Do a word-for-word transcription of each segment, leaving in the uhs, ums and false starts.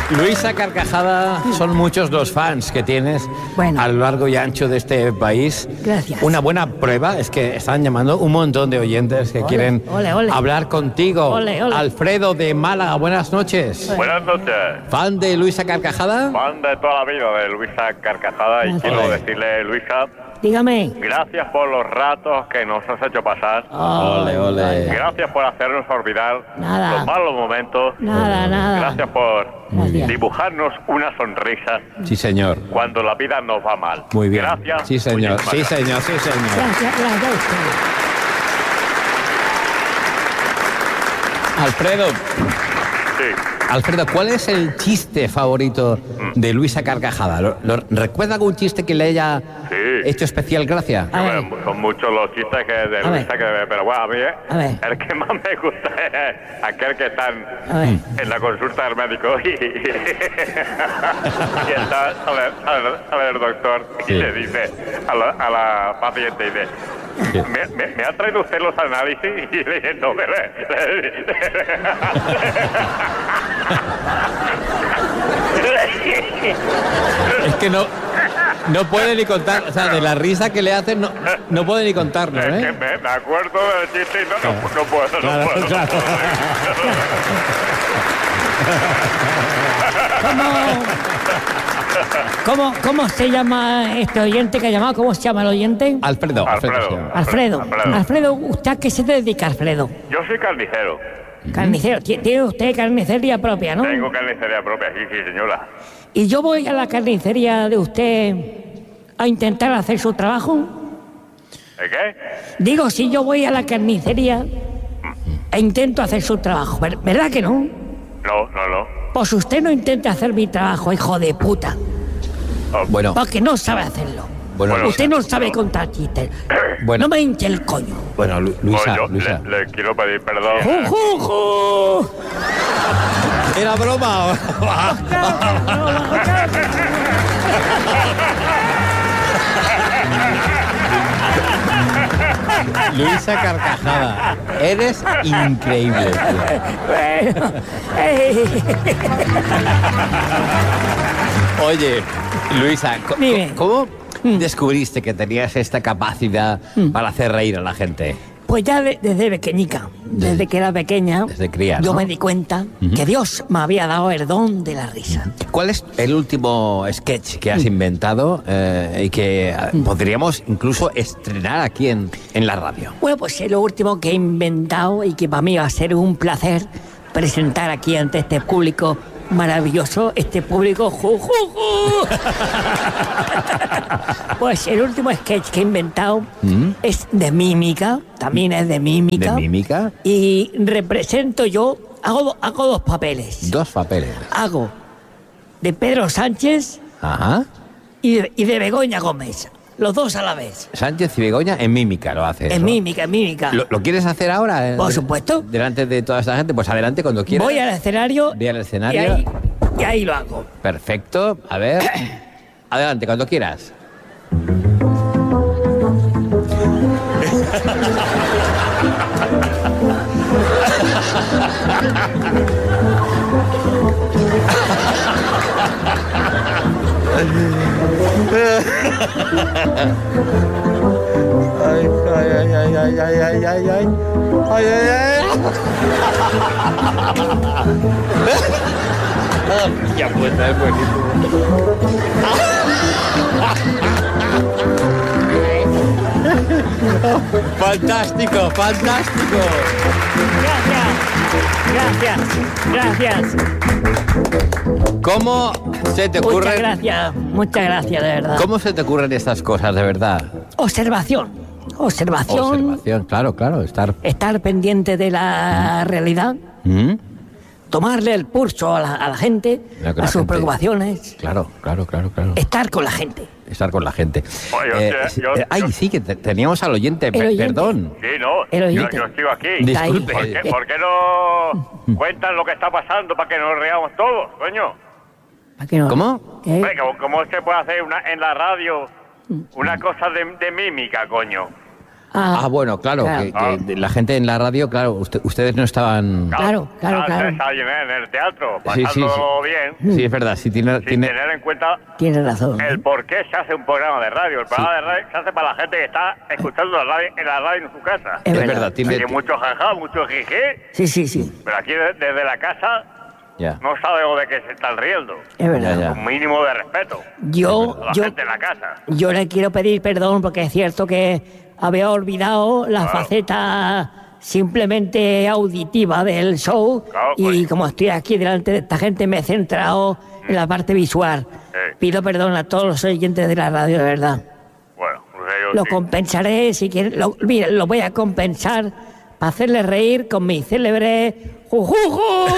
Luisa Carcajada, son muchos los fans que tienes bueno. a lo largo y ancho de este país. Gracias. Una buena prueba es que están llamando un montón de oyentes que ole, quieren ole, ole. hablar contigo. Ole, ole. Alfredo de Málaga, buenas noches. Ole. Buenas noches. ¿Fan de Luisa Carcajada? Fan de toda la vida de Luisa Carcajada y Ole. quiero decirle, Luisa, Dígame. gracias por los ratos que nos has hecho pasar. Ole, ole. Gracias por hacernos olvidar Nada. los malos momentos. Nada, nada. Gracias por Gracias. dibujarnos una sonrisa Sí, señor. cuando la vida nos va mal. Muy bien. Gracias. Sí, señor. Muchísimas Sí, gracias. señor. Sí, señor. Gracias, gracias a usted. Alfredo, Sí. Alfredo, ¿cuál es el chiste favorito de Luisa Carcajada? ¿Lo, lo- ¿Recuerda algún chiste que le haya Sí. hecho especial gracia? A ver. Bueno, son muchos los chistes que de A Luisa, que, pero bueno, a mí eh, A ver. el que más me gusta es aquel que está en, A ver. en la consulta del médico y, y está, sale, sale- sale el doctor Sí. y le dice a la, a la paciente, dice, Sí. ¿Me, me, me ha traído usted los análisis? Y le dije, no, pero... Es que no, no puede ni contar, o sea, de la risa que le hacen, no, no puede ni contarnos, Es que ¿eh? me, me acuerdo del chiste y no, no, no puedo, no Claro, puedo. claro. ¿Cómo, ¿Cómo se llama este oyente que ha llamado? ¿Cómo se llama el oyente? Alfredo, Alfredo. Alfredo. se llama. Alfredo. Alfredo. Alfredo, ¿usted a qué se dedica, Alfredo? Yo soy carnicero. Carnicero. Ti- Tiene usted carnicería propia, ¿no? Tengo carnicería propia, sí, sí, señora. Y yo voy a la carnicería de usted a intentar hacer su trabajo. ¿El qué? Digo, si yo voy a la carnicería e intento hacer su trabajo, ¿ver- ¿verdad que no? No, no, no. Pues usted no intente hacer mi trabajo, hijo de puta, Oh, Bueno, porque no sabe hacerlo. bueno, Bueno, Usted no sabe contar chistes. Bueno. No me hinche el coño. bueno, Lu- pues Luisa, yo Luisa. Le, le quiero pedir perdón. ¡Ju, ju, ju! ¿Era broma? Luisa Carcajada, eres increíble, tío. Bueno, eh, Oye, Luisa, co- Dime. ¿cómo descubriste que tenías esta capacidad para hacer reír a la gente? pues ya de- desde pequeñica, desde que era pequeña, Desde cría, yo ¿no? me di cuenta que Dios me había dado el don de la risa. ¿Cuál es el último sketch que has inventado eh, y que eh, podríamos incluso estrenar aquí en, en la radio? Bueno, pues es lo último que he inventado y que para mí va a ser un placer presentar aquí ante este público maravilloso, este público ju, ju, ju. Pues el último sketch que he inventado ¿Mm? es de mímica, también es de mímica. ¿De mímica? Y represento yo, hago, hago dos papeles. Dos papeles. Hago de Pedro Sánchez Ajá. y de, y de Begoña Gómez, los dos a la vez. Sánchez y Begoña en mímica lo hace. En mímica, en mímica. ¿Lo, lo quieres hacer ahora? eh? Por supuesto. Delante de toda esta gente, pues adelante cuando quieras. Voy al escenario. Ve al escenario. Y ahí, y ahí lo hago. Perfecto. A ver. Adelante, cuando quieras. Ay, ay, ay, ay, ay, ay, ay, ay, ay. Ay, ay, ay. Ya pues, es buenísimo. Fantástico, fantástico. Gracias, gracias. ¿Cómo se te Muchas ocurren? gracias, muchas gracias, de verdad. ¿Cómo se te ocurren estas cosas, de verdad? Observación. Observación. Observación, claro, claro, estar. Estar pendiente de la realidad. ¿Mm? Tomarle el pulso a la, a la gente, Claro que a la sus gente- preocupaciones. Claro, claro, claro, claro. Estar con la gente. Estar con la gente. Oye, Eh, hostia, sí, yo- eh, ay, yo- sí, que te- teníamos al oyente. El per- oyente. Perdón. Sí, no, El yo, oyente. yo sigo aquí. Está ahí. Disculpe. ¿Por qué, por qué no cuentan lo que está pasando para que nos reamos todos, coño? ¿Para qué no? ¿Cómo? ¿Qué? Venga, ¿cómo se puede hacer una, en la radio una cosa de, de mímica, coño? Ah, bueno, claro, claro. Que, que la gente en la radio, claro, usted- ustedes no estaban... Claro, claro, claro. Está allí en el teatro, Sí, sí, pasándolo sí. bien, Sí, es verdad, sí tiene... sin tiene... tener en cuenta Tiene razón. el por qué se hace un programa de radio. El programa de radio se hace para la gente que está escuchando la radio, en la radio en su casa. Es Es verdad. verdad, tiene... Hay mucho jaja, mucho jiji, Sí, sí, sí. pero aquí de- desde la casa Ya. no sabemos de qué se están riendo. Es verdad. Ya, ya. Un mínimo de respeto Yo, a la yo, gente en la casa. yo le quiero pedir perdón porque es cierto que había olvidado la Claro. faceta simplemente auditiva del show Claro, y pues. como estoy aquí delante de esta gente me he centrado en la parte visual. Sí. Pido perdón a todos los oyentes de la radio, de verdad. Bueno, no sé yo Lo sí. compensaré, si quieren, lo, mira, lo voy a compensar para hacerle reír con mi célebre jujuju. No,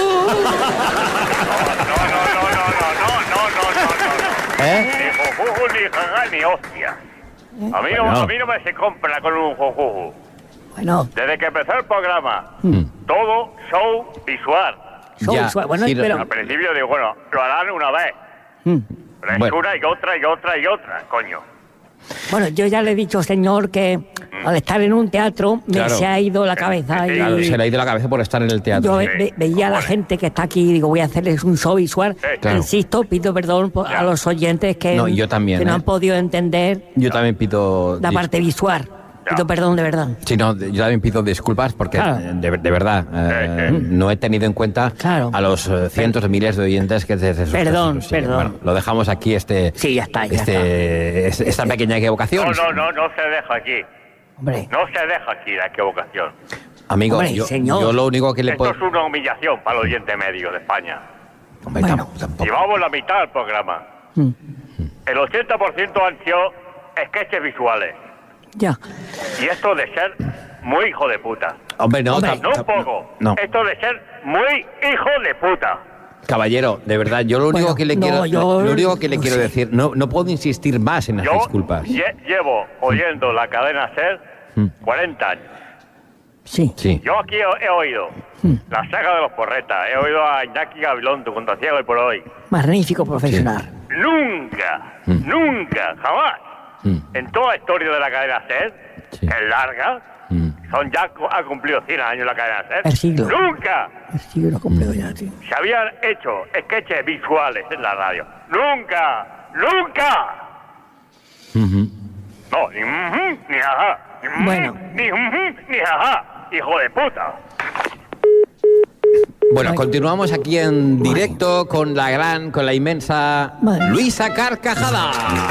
no, no, no, no, no, no, no, no, no. ¿Eh? Ni jujuju, ni jaja, ni hostia. A mí, no, Bueno. a mí no me se compra con un jujuju. Bueno, Desde que empezó el programa, Mm. todo show visual. show Ya, visual. Bueno, sí, lo- pero Al principio digo, bueno, lo harán una vez. Mm. Pero es Bueno. una y otra y otra y otra, coño. bueno, yo ya le he dicho, señor, que al estar en un teatro me Claro. se ha ido la cabeza y Claro, se le ha ido la cabeza por estar en el teatro. yo sí. ve- ve- veía a la gente que está aquí y digo, voy a hacerles un show visual. Sí, claro. Insisto, pido perdón por- Ya. a los oyentes que, No, y yo también, que no ¿eh? han podido entender Yo también pido... la dis- parte visual. Ya. Pido perdón de verdad. Sí, no, de- yo también pido disculpas porque, Claro. eh, de, de verdad, eh, Sí, sí. no he tenido en cuenta Claro. a los eh, cientos de miles de oyentes que desde sus Perdón, casas nos siguen. perdón. Bueno, lo dejamos aquí, este, Sí, ya está, ya este, es- esta pequeña equivocación. No, no, no, no se deja aquí. Hombre, No se deja aquí la equivocación. Amigo, Hombre, yo, señor. yo lo único que le Esto puedo... es una humillación para el oyente medio de España. Hombre, Bueno. tam- tampoco. Llevamos la mitad del programa. Mm. El ochenta por ciento han sido sketches visuales. ya. Y esto de ser muy hijo de puta. Hombre, no, Hombre. tam- No un tam- poco. No, Esto de ser muy hijo de puta. caballero, de verdad, yo lo único Bueno, que le no, quiero, yo- lo único que le no quiero sé. decir, no, no puedo insistir más en las Yo disculpas. lle- llevo oyendo la cadena SER Mm. cuarenta años. Sí. Sí. Yo aquí he, he oído la saga de los porretas, he oído a Iñaki Gabilondo cuando hacía hoy por hoy. Magnífico profesional. Nunca, Mm. nunca, jamás, Mm. en toda la historia de la cadena SER, Sí. que es larga, Mm. son ya co- ha cumplido cien años la cadena SER, El siglo. nunca Sí, lo completo ya, sí. se habían hecho sketches visuales en la radio. Nunca, nunca. Ujú. No, ni ujú, ni ajá. Ni ujú, Bueno. Ni ujú, ni ajá. Hijo de puta. Bueno, Ay. continuamos aquí en directo con la gran, con la inmensa Madre. Luisa Carcajada.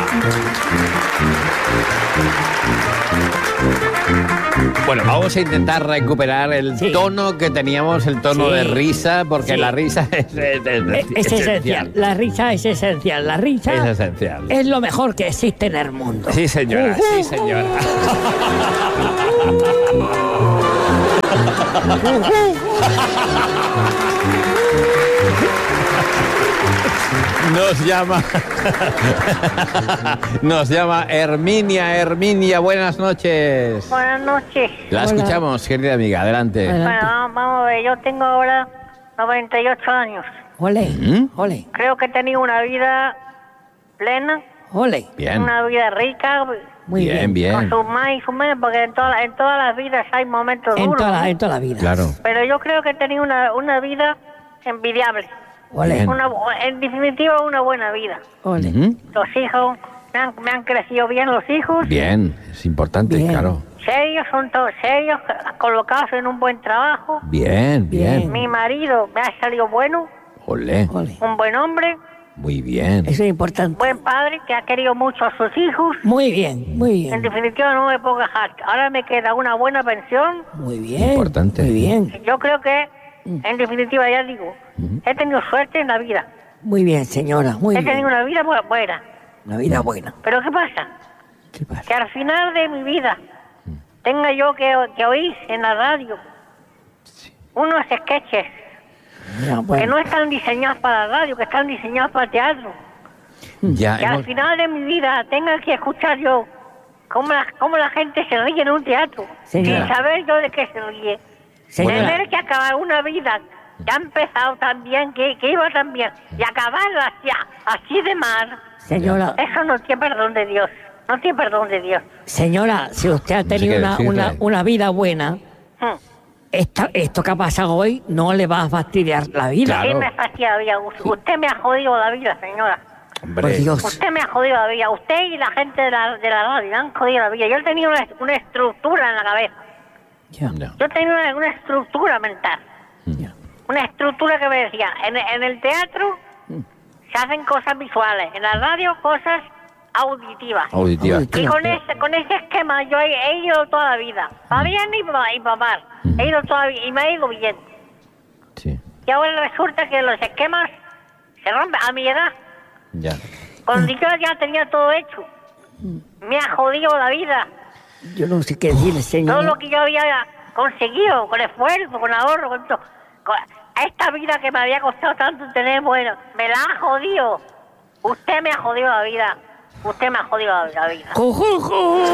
Bueno, vamos a intentar recuperar el Sí. tono que teníamos, el tono Sí. de risa, porque Sí. la risa es, es- es- Es, es esencial. La risa es esencial. La risa Es esencial. es lo mejor que existe en el mundo. Sí, señora, sí, señora. Nos llama. Nos llama Herminia. Herminia, buenas noches. Buenas noches. La Hola. escuchamos, querida amiga. Adelante. Adelante. Bueno, vamos- vamos a ver, yo tengo ahora noventa y ocho años. Ole, ¿Mm? ole, Creo que he tenido una vida plena, ole. Bien. una vida rica, Muy Bien, bien. con bien. sus más y sus menos, porque en, toda- en todas las vidas hay momentos En duros. toda, la, ¿no? en toda la vida. Claro. Pero yo creo que he tenido una, una vida envidiable. Ole, Bien. Una, bu- en definitiva, una buena vida. ole. Ujú. Los hijos, me han, me han crecido bien los hijos. Bien, es importante, Bien. claro. Serios, son todos serios, colocados en un buen trabajo. Bien, bien. Bien. Mi marido me ha salido bueno, Olé. Ole. un buen hombre, Muy bien. Eso es importante. buen padre que ha querido mucho a sus hijos. Muy bien, muy En bien. definitiva, no me puedo quejar. Ahora me queda una buena pensión. Muy bien. Importante. Muy bien. Yo creo que, en definitiva, ya digo, he tenido suerte en la vida. Muy bien, señora. Muy He tenido bien. una vida bu- buena. Una vida buena. Pero ¿qué pasa? ¿Qué pasa? Que al final de mi vida tenga yo que, que oír en la radio unos sketches Ya, que bueno. no están diseñados para la radio, que están diseñados para el teatro. Ya Que al hemos... final de mi vida tenga que escuchar yo cómo la, cómo la gente se ríe en un teatro, Señora. sin saber yo de qué se ríe. Señora. Tener que acabar una vida que ha empezado tan bien, que, que iba tan bien, y acabarla así, así de mal, Señora, eso no tiene perdón de Dios. No tiene perdón de Dios. Señora, si usted ha No sé tenido qué una, decirle. una, una vida buena, Hmm. esta, esto que ha pasado hoy no le va a fastidiar la vida. Claro. Sí me fastidia la vida. Usted me ha jodido la vida, señora. Hombre, Por Dios. Usted me ha jodido la vida. Usted y la gente de la, de la radio me han jodido la vida. Yo tenía una, una estructura en la cabeza. Ya, ya. Yo tenía una, una estructura mental. ya. Una estructura que me decía, en, en el teatro se hacen cosas visuales, en la radio cosas auditivas. Auditiva. Auditiva. Y con ese, con ese esquema yo he, he ido toda la vida. Para bien y para, y para mal. He ido toda la vida y me ha ido bien. Sí, Y ahora resulta que los esquemas se rompen a mi edad. ya. Cuando yo ya tenía todo hecho. Me ha jodido la vida. Yo no sé qué decirle, Todo señora. lo que yo había conseguido, con esfuerzo, con ahorro, con todo. Con esta vida que me había costado tanto tener, bueno, me la ha jodido. Usted me ha jodido la vida. Usted me ha jodido la, la vida. Ju, ju, ju.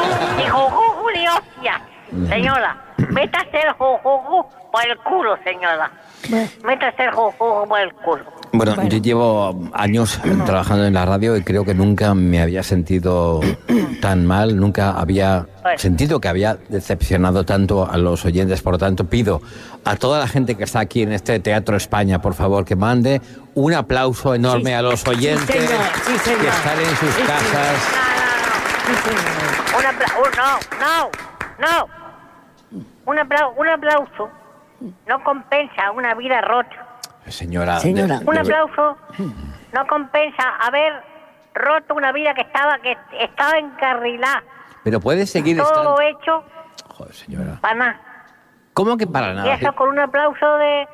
Y jujuju ni hostia, señora. Métase el jujuju por el culo, señora. Métase el jujuju por el culo. Bueno, Bueno. yo llevo años trabajando en la radio y creo que nunca me había sentido tan mal, nunca había Bueno. sentido que había decepcionado tanto a los oyentes. Por lo tanto, pido a toda la gente que está aquí en este Teatro España, por favor, que mande un aplauso enorme Sí, a los sí, oyentes señor, sí, señor. que están en sus Sí, señor. casas. No, Sí, señor. no, no. Un aplauso. No, no, no. Un aplauso, un aplauso no compensa una vida rota. Señora, Señora. de- Un de- aplauso no compensa haber roto una vida que estaba que estaba encarrilada. pero puede seguir Todo estando... lo hecho Joder, señora. para nada. ¿Cómo que para Y nada? eso con un aplauso de,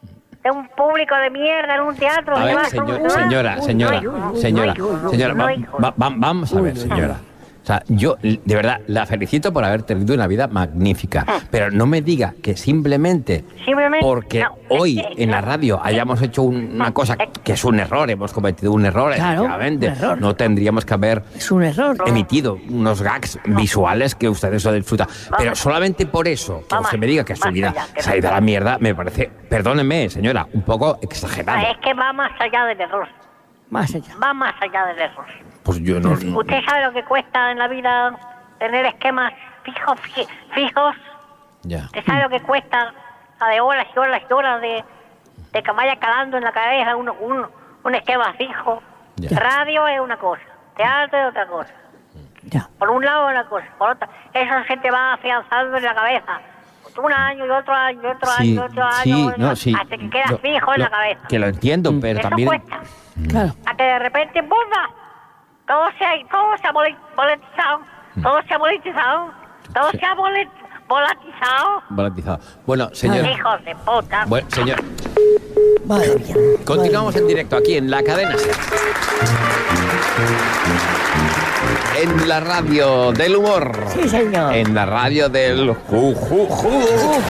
de un público de mierda en un teatro. A que ver, va a señor- solucionar. señora, Uy, señora, uy, uy, uy, señora, uy, uy, uy. señora, No, va- hijo. va- va- vamos a ver, Uy, uy, señora. O sea, yo, de verdad, la felicito por haber tenido una vida magnífica, pero no me diga que simplemente, Simplemente, porque no, hoy es que- en la radio hayamos hecho un- una cosa que es un error, hemos cometido un error, Claro, efectivamente, un error. no tendríamos que haber Es un error. emitido unos gags visuales que ustedes lo disfrutan. Pero solamente por eso, que Vamos, usted me diga que su más vida allá, que se ha ido a la mierda, me parece, perdónenme, señora, un poco exagerado. Es que va más allá del error. Más allá. Va más allá del error. Pues yo no... no- ¿Usted sabe lo que cuesta en la vida tener esquemas fijos, fi- fijos? Ya. ¿Usted sabe lo que cuesta la de horas y horas y horas de, de que vaya calando en la cabeza un, un, un esquema fijo? Ya. Radio es una cosa, teatro es otra cosa. Ya. Por un lado es una cosa, por otra. Eso se te va afianzando en la cabeza. Un año y otro año y otro Sí, año y otro año. sí, otro- no, sí. hasta que queda Lo- fijo en lo- la cabeza. Que lo entiendo, pero Eso también... cuesta. Claro. A que de repente, ¡bomba! Todo se ha, todo se ha bolet- boletizado. Todo se ha boletizado. Todo Sí. se ha bolet- volatizado. Volatilizado. Bueno, señor... Hijos de puta. Bueno, señor, Madre mía. continuamos en directo aquí en la cadena SER. En la radio del humor. Sí, señor. En la radio del ju, ju, ju.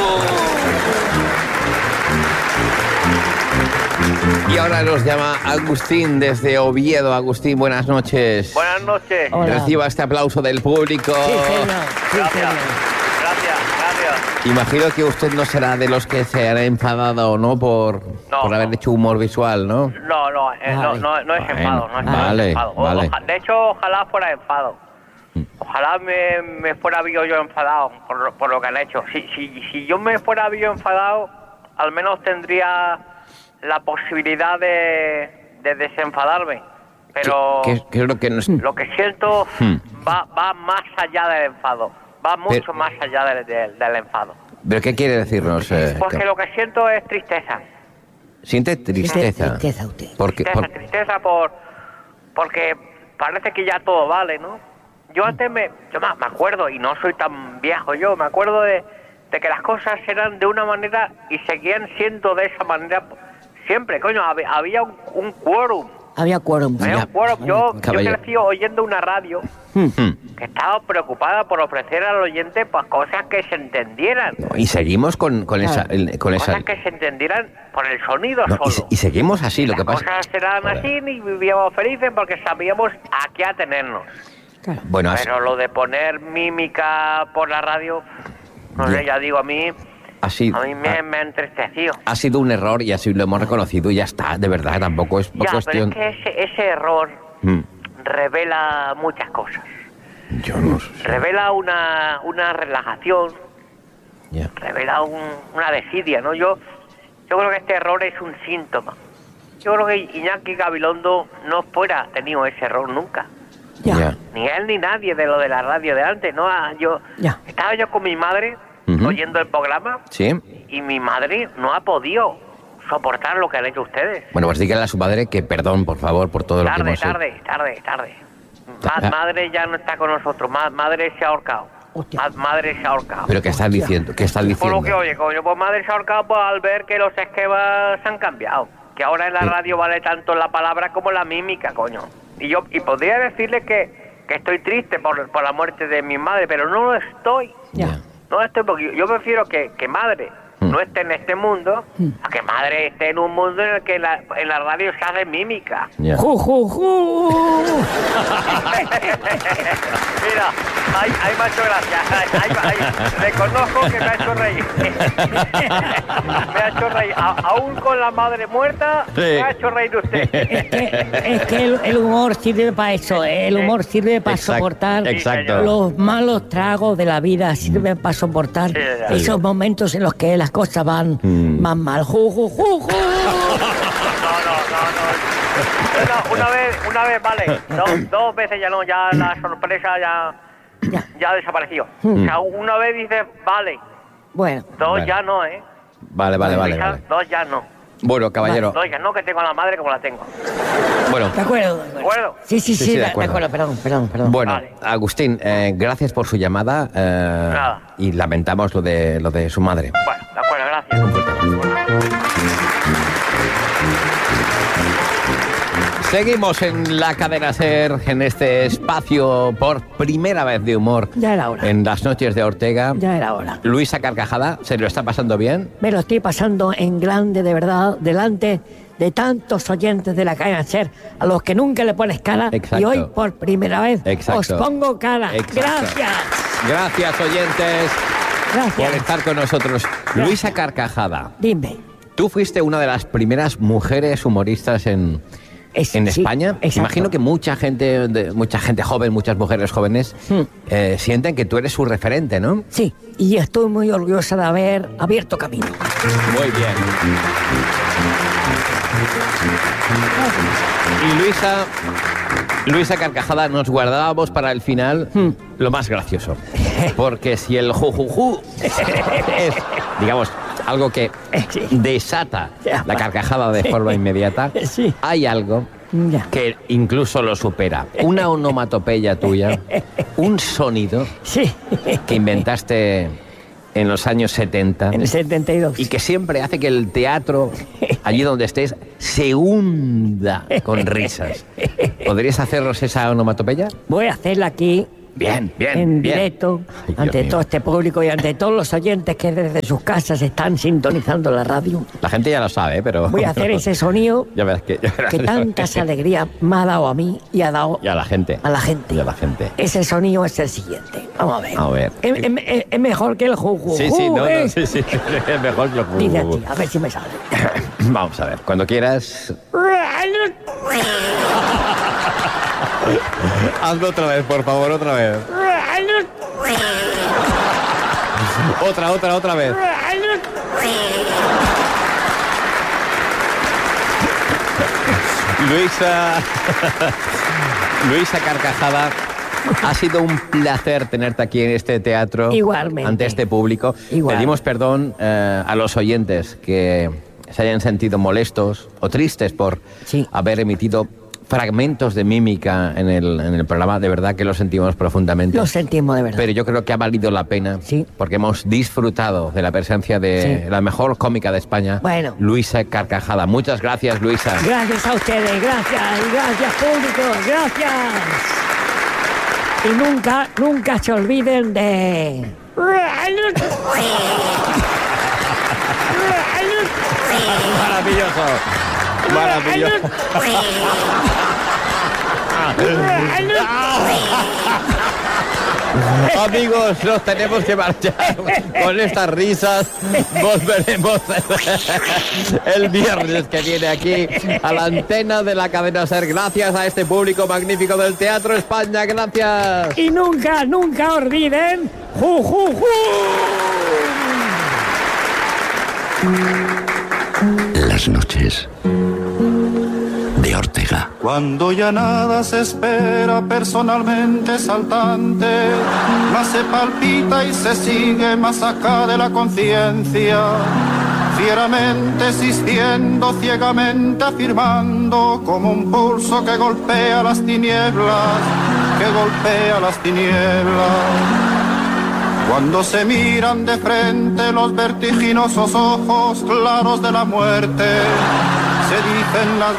Y ahora nos llama Agustín desde Oviedo. Agustín, buenas noches. Buenas noches. Hola. Reciba este aplauso del público. Sí, señor. Sí, Gracias. señor. Gracias, gracias. Imagino que usted no será de los que se hará enfadado, ¿no? Por, No, por haber no. hecho humor visual, ¿no? No, no, eh, no, Vale. no, no es Bueno, enfado, no es enfado, vale, es enfado. O- vale. oja- de hecho, ojalá fuera enfado. Ojalá me, me fuera yo, yo enfadado por, lo- por lo que han hecho. Si, si, si yo me fuera yo enfadado, al menos tendría la posibilidad de, de desenfadarme. Pero ¿Qué, qué- qué es lo que nos... lo que siento Hmm. va, va más allá del enfado. Va mucho Pero- más allá del, del, del enfado. ¿Pero qué quiere decirnos? eh, Porque que- lo que siento es tristeza. ¿Siente tristeza? Tristeza usted. Porque, Tristeza, por- tristeza por porque parece que ya todo vale, ¿no? Yo antes me, yo me me acuerdo, y no soy tan viejo yo, me acuerdo de, de que las cosas eran de una manera y seguían siendo de esa manera siempre, coño, hab- había un, un quórum, Había quórum. había Ya. un quórum. Yo, yo Caballero. crecí oyendo una radio Hmm. que estaba preocupada por ofrecer al oyente pues cosas que se entendieran, Y seguimos con, con esa... el- con esa cosas que se entendieran por el sonido no, y, solo. se- y seguimos así, lo que Las pasa... cosas eran Joder. así y vivíamos felices porque sabíamos a qué atenernos. Claro. Bueno, así, Pero lo de poner mímica por la radio, no sé, Ya. ya digo, a mí, así- a mí me, ha, me ha entristecido. ha sido un error y así lo hemos reconocido y ya está, de verdad, tampoco es Ya, cuestión... pero es que ese, ese error Hmm. revela muchas cosas. Yo no sé. Revela una, una relajación, Ya. revela un, una desidia, ¿no? Yo, yo creo que este error es un síntoma. Yo creo que Iñaki Gabilondo no fuera tenido ese error nunca. Ya. Ya. Ni él ni nadie de lo de la radio de antes, ¿no? Ah, Yo Ya. estaba yo con mi madre Ujú. oyendo el programa Sí. y mi madre no ha podido soportar lo que han hecho ustedes. Bueno, pues dígale a su madre que perdón, por favor, por todo lo que Tarde, hemos hecho. tarde, tarde, tarde. Ta- Ma- madre ya no está con nosotros. Ma- madre se ha ahorcado. Hostia. Ma- madre se ha ahorcado. Pero ¿qué estás diciendo? ¿Qué estás Por diciendo? lo que oye, coño, pues madre se ha ahorcado pues, al ver que los esquemas se han cambiado. Que ahora en la Sí. radio vale tanto la palabra como la mímica, coño. Y yo y podría decirle que, que estoy triste por, por la muerte de mi madre, pero no lo estoy. Ya. No lo estoy porque yo, yo prefiero que, que madre Mm. no esté en este mundo a que madre esté en un mundo en el que la, en la radio se hace mímica. Ya. Ju, ju, ju. Mira, ahí, ahí me ha hecho gracia. Ahí, ahí, ahí. Reconozco que me ha hecho reír. Me ha hecho reír. A- aún con la madre muerta, Sí. me ha hecho reír usted. Es que, es que el, el humor sirve para eso, ¿eh? El humor sirve para Exacto, soportar exacto. los malos tragos de la vida, sirve para soportar Sí, sí. esos momentos en los que las cosas van, Mm. van mal. Ju, ju, ju, ju. No, no, no, no. Una, una vez, una vez, vale. Dos, dos veces ya no, ya la sorpresa ya, Ya. ya ha desaparecido. O sea, una vez dices, vale. Bueno, Dos Vale. ya no, ¿eh? Vale, vale, vale, Esa- vale. Dos ya no. Bueno, caballero. Dos ya no, que tengo a la madre como la tengo. Bueno, de acuerdo. de ¿De acuerdo? Sí, sí, Sí, sí, sí, de de, de acuerdo. acuerdo, perdón, perdón, perdón. bueno, Vale. Agustín, eh, gracias por su llamada eh, Nada. y lamentamos lo de lo de su madre. Bueno, de acuerdo, gracias. Seguimos en la cadena SER, en este espacio por primera vez de humor Ya era hora. en las noches de Ortega. Ya era hora. Luisa Carcajada, ¿se lo está pasando bien? Me lo estoy pasando en grande, de verdad, delante de tantos oyentes de la cadena SER, a los que nunca le pones cara, Exacto. y hoy por primera vez Exacto. os pongo cara. Exacto. Gracias. Gracias, oyentes, por Gracias. estar con nosotros. Luisa Carcajada, Dime. tú fuiste una de las primeras mujeres humoristas en, Es- en sí, España. exacto. Imagino que mucha gente, de- mucha gente joven, muchas mujeres jóvenes, Hmm. eh, sienten que tú eres su referente, ¿no? Sí, y estoy muy orgullosa de haber abierto camino. Muy bien. Y Luisa, Luisa Carcajada, nos guardábamos para el final Hmm. lo más gracioso. Porque si el jujuju es, digamos, algo que Sí. desata Ya. la carcajada de forma inmediata, Sí. hay algo Ya. que incluso lo supera. Una onomatopeya tuya, un sonido Sí, que inventaste en los años setenta en el setenta y dos. y que siempre hace que el teatro, allí donde estés, se hunda con risas. ¿Podrías hacernos esa onomatopeya? Voy a hacerla aquí. Bien, bien, en bien. directo, Ay, Dios ante mío. todo este público y ante todos los oyentes que desde sus casas están sintonizando la radio. La gente ya lo sabe, pero... Voy a hacer ese sonido Ya verás que... ya verás que tantas alegrías me ha dado a mí y ha dado Y a la gente. a la gente. Y a la gente. Ese sonido es el siguiente. Vamos a ver. A ver. Es, es- es- es mejor que el juju. Sí, sí, no, no, ¿eh? sí, sí. Es mejor que lo... Dice así, a ver si me sale. Vamos a ver, cuando quieras... Hazlo otra vez, por favor, otra vez. Otra, otra, otra vez. Luisa... Luisa Carcajada, ha sido un placer tenerte aquí en este teatro. Igualmente. Ante este público. Igual. Pedimos perdón eh, a los oyentes que se hayan sentido molestos o tristes por Sí. haber emitido fragmentos de mímica en el, en el programa. De verdad que lo sentimos profundamente. Lo sentimos de verdad. Pero yo creo que ha valido la pena, Sí. porque hemos disfrutado de la presencia de Sí. la mejor cómica de España, Bueno. Luisa Carcajada. Muchas gracias, Luisa. Gracias a ustedes, gracias, y gracias público, gracias. Y nunca, nunca se olviden de... Maravilloso. Maravilloso. Amigos, nos tenemos que marchar con estas risas. Volveremos el viernes que viene aquí a la antena de la cadena SER. Gracias a este público magnífico del Teatro España. Gracias. Y nunca, nunca olviden. ¡Ju, ju, ju! Las noches de Ortega. Cuando ya nada se espera, personalmente saltante, más se palpita y se sigue más acá de la conciencia, fieramente existiendo, ciegamente afirmando, como un pulso que golpea las tinieblas, que golpea las tinieblas. Cuando se miran de frente los vertiginosos ojos claros de la muerte, se dicen las